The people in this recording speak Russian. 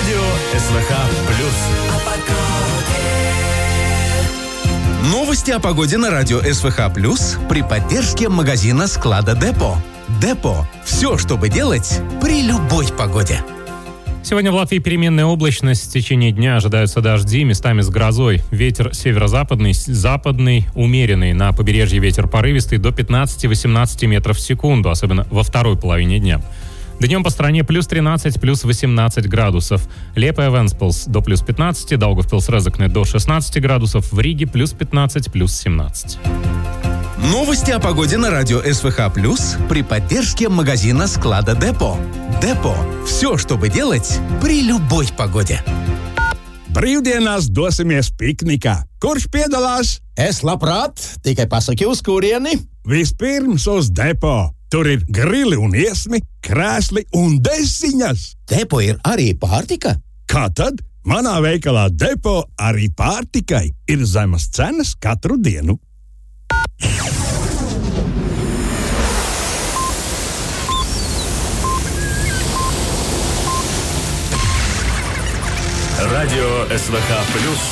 Радио СВХ Плюс. Новости о погоде на радио СВХ Плюс при поддержке магазина склада Депо. Депо. Все, чтобы делать при любой погоде. Сегодня в Латвии переменная облачность. В течение дня ожидаются дожди, местами с грозой. Ветер северо-западный, западный, умеренный. На побережье ветер порывистый до 15-18 метров в секунду, особенно во второй половине дня. Днем по стране плюс 13, плюс 18 градусов. Лепая Венспилс до плюс 15, Даугавпилс Резекне до 16 градусов, в Риге плюс 15, плюс 17. Новости о погоде на радио СВХ Плюс при поддержке магазина склада Депо. Депо. Все, чтобы делать при любой погоде. Brīvdienās dosimies piknikā. Kurš piedalās? Es labprāt, tikai pasaki uz kurieni. Vispirms uz depo. Tur ir grili un iesmi, krēsli un desiņas. Depo ir arī pārtika? Kā tad? Manā veikalā depo arī pārtikai ir zemas cenas katru dienu. Радио СВХ Плюс.